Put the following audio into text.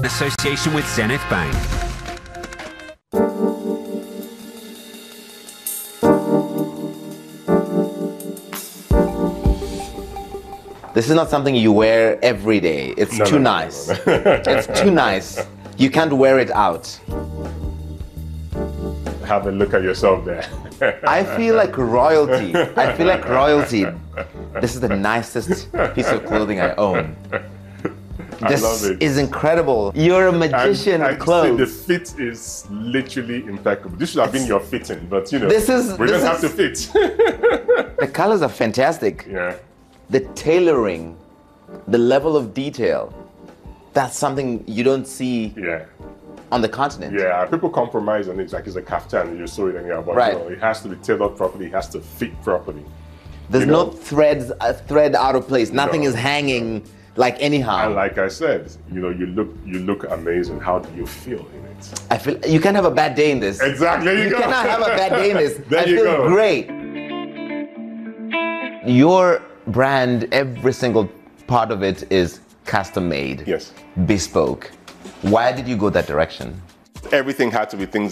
Association with Zenith Bank. This is not something you wear every day. It's too nice. It's too nice. You can't wear it out. Have a look at yourself there. I feel like royalty. I feel like royalty. This is the nicest piece of clothing I own. This is incredible. You're a magician of clothes. The fit is literally impeccable. This should have been your fitting, but you know, we don't have to fit. The colors are fantastic. Yeah. The tailoring, the level of detail, that's something you don't see on the continent. Yeah, people compromise on it, like it's a kaftan, you sew it anyhow, but you know, it has to be tailored properly, it has to fit properly. There's no thread out of place, nothing is hanging like anyhow. And like I said, you know, you look amazing. How do you feel in it? I feel, you can't have a bad day in this. Exactly, you cannot have a bad day in this. There you feel go. Great. Your brand, every single part of it is custom made. Yes. Bespoke. Why did you go that direction? Everything had to be things